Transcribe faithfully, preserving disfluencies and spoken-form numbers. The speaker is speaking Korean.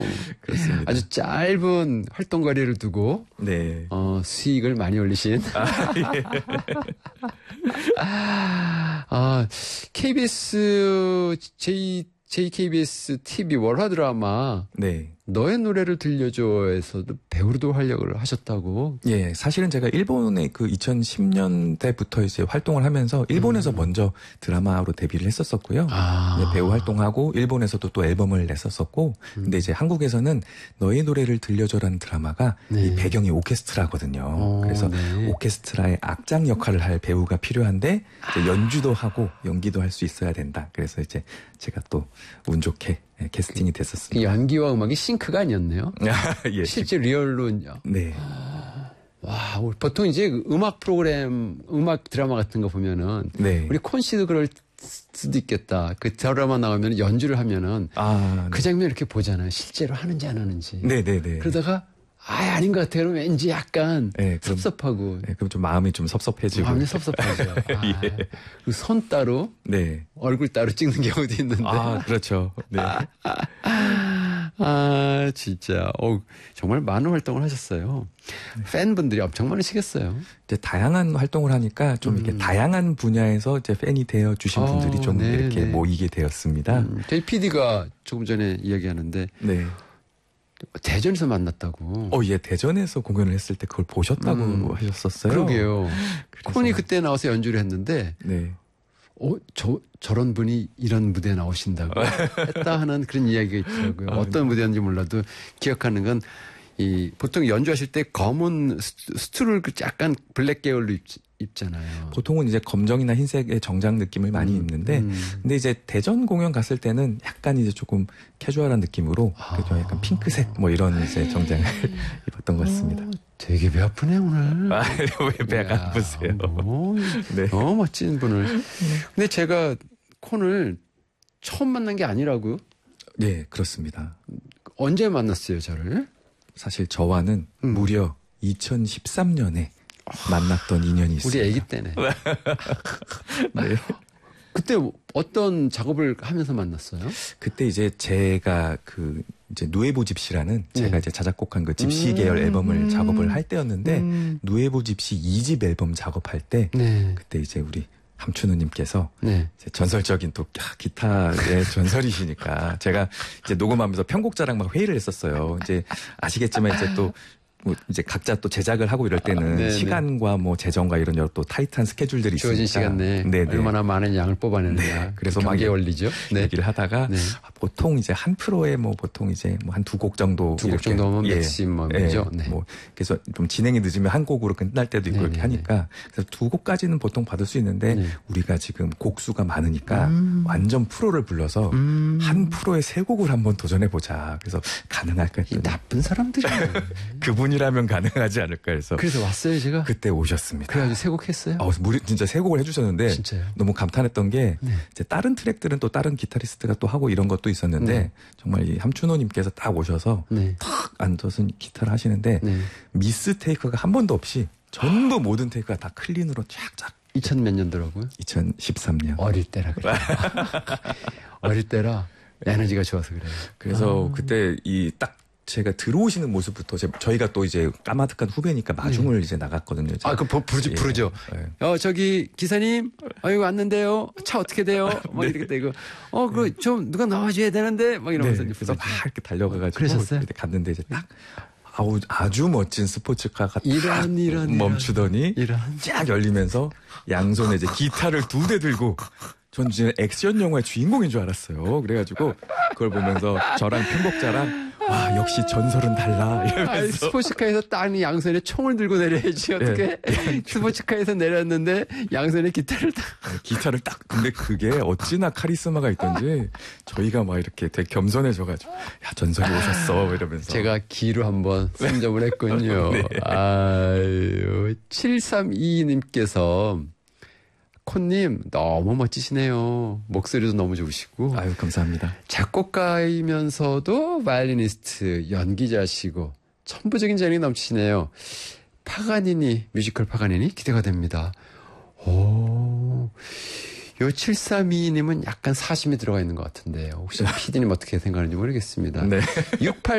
그렇습니다. 아주 짧은 활동 거리를 두고 네. 어, 수익을 많이 올리신. 아, 예. 아, 케이비에스 J 제이케이비에스 티비 월화 드라마 네. 너의 노래를 들려줘에서도 배우로도 활약을 하셨다고. 예, 사실은 제가 일본에 그 이천십 년대부터 이제 활동을 하면서 일본에서 음. 먼저 드라마로 데뷔를 했었었고요. 아. 네, 배우 활동하고 일본에서도 또 앨범을 냈었었고, 음. 근데 이제 한국에서는 너의 노래를 들려줘라는 드라마가 네. 이 배경이 오케스트라거든요. 오, 그래서 네. 오케스트라의 악장 역할을 할 배우가 필요한데 이제 연주도 하고 연기도 할 수 있어야 된다. 그래서 이제 제가 또 운 좋게 캐스팅이 됐었습니다. 연기와 음악이 싱크가 아니었네요. 예, 실제 리얼로. 네. 와, 보통 이제 음악 프로그램, 음악 드라마 같은 거 보면은 네. 우리 콘 씨도 그럴 수도 있겠다. 그 드라마 나오면 연주를 하면은 아, 그 장면 이렇게 보잖아요. 실제로 하는지 안 하는지. 네네네. 그러다가 아, 아닌 것 같아요. 그러면 왠지 약간 네, 그럼, 섭섭하고. 네, 그럼 좀 마음이 좀 섭섭해지고. 마음이 섭섭하죠. 아, 예. 그 손 따로, 네. 얼굴 따로 찍는 경우도 있는데. 아, 그렇죠. 네. 아, 진짜. 어, 정말 많은 활동을 하셨어요. 네. 팬분들이 엄청 많으시겠어요. 이제 다양한 활동을 하니까 좀 음. 이렇게 다양한 분야에서 이제 팬이 되어 주신 어, 분들이 좀 네, 이렇게 네. 모이게 되었습니다. 음, 저희 피디가 조금 전에 이야기하는데. 네. 대전에서 만났다고. 어, 예, 대전에서 공연을 했을 때 그걸 보셨다고 음, 하셨었어요. 그러게요. 그래서... 콘이 그때 나와서 연주를 했는데, 네. 어, 저, 저런 분이 이런 무대에 나오신다고 했다 하는 그런 이야기가 있더라고요. 아, 어떤 무대인지 몰라도 기억하는 건, 이, 보통 연주하실 때 검은 스투를 약간 블랙 계열로 입, 입잖아요. 보통은 이제 검정이나 흰색의 정장 느낌을 많이 음, 입는데, 음. 근데 이제 대전 공연 갔을 때는 약간 이제 조금 캐주얼한 느낌으로, 아. 좀 약간 핑크색 뭐 이런 이제 정장을 입었던 것 같습니다. 어, 되게 배 아프네, 오늘. 아, 왜 배가 야, 아프세요? 뭐, 네. 너무 멋진 분을. 근데 제가 콘을 처음 만난 게 아니라고요? 네, 그렇습니다. 언제 만났어요, 저를? 사실 저와는 음. 무려 이천십삼 년에 만났던 인연이 있습니다. 우리 아기 때네. 네. 그때 어떤 작업을 하면서 만났어요? 그때 이제 제가 그 이제 누에보 집시라는 네. 제가 이제 자작곡한 그 집시 음, 계열 앨범을 음, 작업을 할 때였는데 음. 누에보 집시 이 집 앨범 작업할 때 네. 그때 이제 우리 함춘우님께서 네. 전설적인 또 기타의 전설이시니까 제가 이제 녹음하면서 편곡자랑 막 회의를 했었어요. 이제 아시겠지만 이제 또 뭐 이제 각자 또 제작을 하고 이럴 때는 아, 시간과 뭐 재정과 이런 여러 또 타이트한 스케줄들이 있으니까 주어진 시간 내에 네네. 얼마나 많은 양을 뽑아내느냐. 네. 그래서 막 원리죠. 네. 얘기를 하다가 네. 보통 이제 한 프로에 뭐 보통 이제 뭐 한 두 곡 정도 두 곡 정도면 예. 맥시멈이죠. 예. 네. 뭐 그래서 좀 진행이 늦으면 한 곡으로 끝날 때도 있고 네네네. 이렇게 하니까 그래서 두 곡까지는 보통 받을 수 있는데 네. 우리가 지금 곡수가 많으니까 음. 완전 프로를 불러서 음. 한 프로에 세 곡을 한번 도전해 보자. 그래서 가능할까 했더니 이 나쁜 사람들이야. 그분 이라면 가능하지 않을까 해서. 그래서 왔어요, 제가? 그때 오셨습니다. 그래가지고 세 곡 했어요? 어, 무리, 진짜 세 곡을 해주셨는데. 진짜요? 너무 감탄했던 게, 네. 이제 다른 트랙들은 또 다른 기타리스트가 또 하고 이런 것도 있었는데, 네. 정말 이 함춘호님께서 딱 오셔서, 네. 탁 앉아서 기타를 하시는데, 네. 미스 테이크가 한 번도 없이, 전부 모든 테이크가 다 클린으로 쫙쫙. 이천 몇 년도라고요? 이천십삼 년. 어릴 때라 그래요. 어릴 때라 에너지가 좋아서 그래요. 그래서 아. 그때 이 딱, 제가 들어오시는 모습부터 제, 저희가 또 이제 까마득한 후배니까 마중을 네. 이제 나갔거든요. 아, 그 부르죠, 예. 부르죠. 예. 어, 저기 기사님, 어, 이거 왔는데요. 차 어떻게 돼요? 막 네. 이렇게 되고, 어, 그 좀 누가 나와줘야 되는데, 막 이러면서 네. 그래서 막 이렇게 달려가가지고 그러셨어요? 갔는데 이제 딱 아우 아주 멋진 스포츠카가 이런 이런 멈추더니 이런. 쫙 열리면서 양손에 이제 기타를 두 대 들고. 전 진짜 액션 영화의 주인공인 줄 알았어요. 그래가지고 그걸 보면서 저랑 편곡자랑 와 역시 전설은 달라 이러면서 아니, 스포츠카에서 딱 양손에 총을 들고 내려야지 어떻게 네. 스포츠카에서 내렸는데 양손에 기타를 딱 기타를 딱 근데 그게 어찌나 카리스마가 있던지 저희가 막 이렇게 되게 겸손해져가지고 야 전설이 오셨어 이러면서 제가 기로 한번 선점을 했군요. 네. 아유 칠삼이이 님께서 콘님 너무 멋지시네요. 목소리도 너무 좋으시고. 아유 감사합니다. 작곡가이면서도 바이올리니스트, 연기자시고 천부적인 재능이 넘치시네요. 파가니니, 뮤지컬 파가니니 기대가 됩니다. 오, 요 칠삼이이 님은 약간 사심이 들어가 있는 것 같은데요. 혹시 피디님 어떻게 생각하는지 모르겠습니다. 네. 육팔